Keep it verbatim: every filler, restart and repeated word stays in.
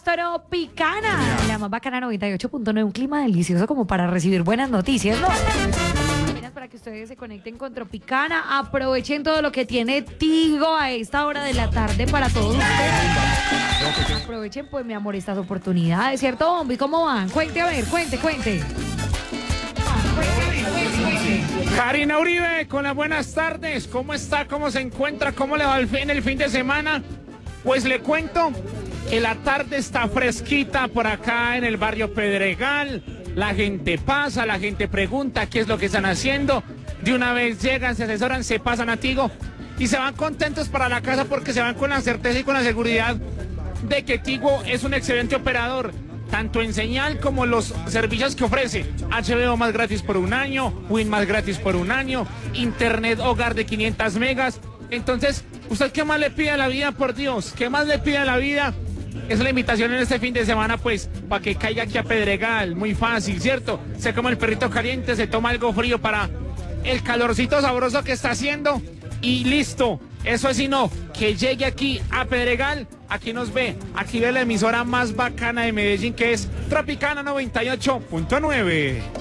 Tropicana, la más bacana noventa y ocho punto nueve, un clima delicioso como para recibir buenas noticias, ¿no? Apenas para que ustedes se conecten con Tropicana, aprovechen todo lo que tiene Tigo a esta hora de la tarde para todos ustedes. Aprovechen, pues, mi amor, estas oportunidades, ¿cierto, Bombi? ¿Cómo van? Cuente, a ver, cuente, cuente. Karina Uribe, con las buenas tardes. ¿Cómo está? ¿Cómo se encuentra? ¿Cómo le va el fin, el fin de semana? Pues le cuento que la tarde está fresquita por acá en el barrio Pedregal. La gente pasa, la gente pregunta qué es lo que están haciendo. De una vez llegan, se asesoran, se pasan a Tigo y se van contentos para la casa porque se van con la certeza y con la seguridad de que Tigo es un excelente operador, tanto en señal como los servicios que ofrece. H B O más gratis por un año, Win más gratis por un año, internet hogar de quinientas megas. Entonces, ¿usted qué más le pide a la vida, por Dios? ¿Qué más le pide a la vida? Es la invitación en este fin de semana, pues, para que caiga aquí a Pedregal. Muy fácil, ¿cierto? Se come el perrito caliente, se toma algo frío para el calorcito sabroso que está haciendo y listo. Eso es, y no, que llegue aquí a Pedregal, aquí nos ve, aquí ve la emisora más bacana de Medellín, que es Tropicana noventa y ocho punto nueve.